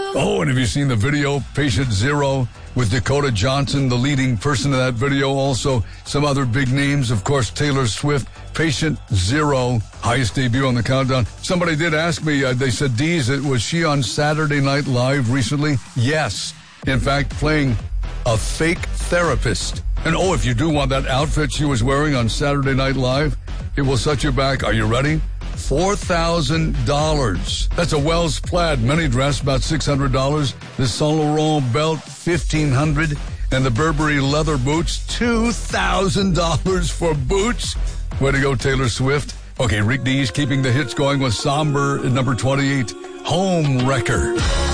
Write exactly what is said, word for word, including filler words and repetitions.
Oh, and have you seen the video, Patient Zero, with Dakota Johnson, the leading person in that video? Also, some other big names, of course, Taylor Swift. Patient Zero, highest debut on the countdown. Somebody did ask me, uh, they said, Deez, was she on Saturday Night Live recently? Yes. In fact, playing a fake therapist. And oh, if you do want that outfit she was wearing on Saturday Night Live, it will set you back. Are you ready? four thousand dollars. That's a Wells plaid mini dress, about six hundred dollars. The Saint Laurent belt, fifteen hundred dollars. And the Burberry leather boots, two thousand dollars for boots. Way to go, Taylor Swift. Okay, Rick Dees keeping the hits going with Somber at number twenty-eight, Home Wrecker.